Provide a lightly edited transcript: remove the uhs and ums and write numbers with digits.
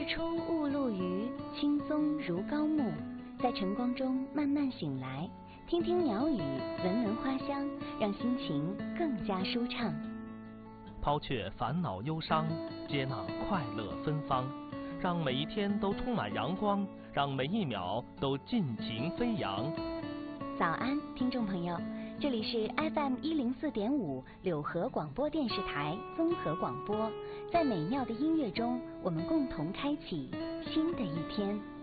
出雾露余，轻松如高木。在晨光中慢慢醒来，听听鸟语，闻闻花香，让心情更加舒畅。 抛却烦恼忧伤，接纳快乐芬芳，让每一天都充满阳光，让每一秒都尽情飞扬。 早安，听众朋友，这里是 FM 104.5柳河广播电视台综合广播，在美妙的音乐中，我们共同开启新的一天。